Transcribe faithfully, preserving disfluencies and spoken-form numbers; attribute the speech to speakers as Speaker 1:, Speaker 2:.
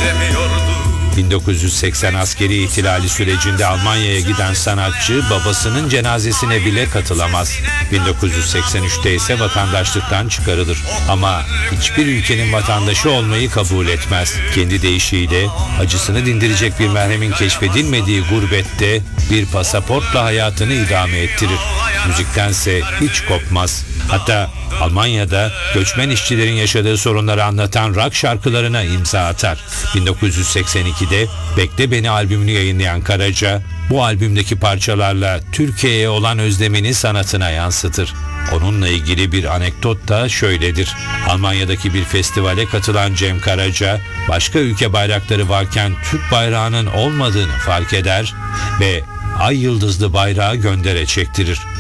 Speaker 1: bin dokuz yüz seksen askeri ihtilali sürecinde Almanya'ya giden sanatçı babasının cenazesine bile katılamaz. bin dokuz yüz seksen üçte ise vatandaşlıktan çıkarılır. Ama hiçbir ülkenin vatandaşı olmayı kabul etmez. Kendi deyişiyle acısını dindirecek bir merhemin keşfedilmediği gurbette bir pasaportla hayatını idame ettirir. Müziktense hiç kopmaz. Hatta Almanya'da göçmen işçilerin yaşadığı sorunları anlatan rock şarkılarına imza atar. bin dokuz yüz seksen ikide Bekle Beni albümünü yayınlayan Karaca, bu albümdeki parçalarla Türkiye'ye olan özlemini sanatına yansıtır. Onunla ilgili bir anekdot da şöyledir. Almanya'daki bir festivale katılan Cem Karaca, başka ülke bayrakları varken Türk bayrağının olmadığını fark eder ve ay yıldızlı bayrağı göndere çektirir.